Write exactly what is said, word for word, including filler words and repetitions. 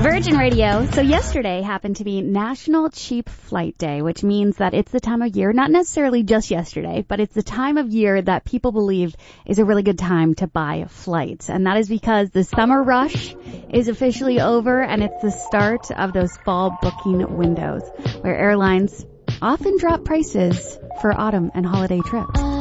Virgin Radio. So yesterday happened to be National Cheap Flight Day, which means that it's the time of year, not necessarily just yesterday, but it's the time of year that people believe is a really good time to buy flights. And that is because the summer rush is officially over and it's the start of those fall booking windows where airlines often drop prices for autumn and holiday trips.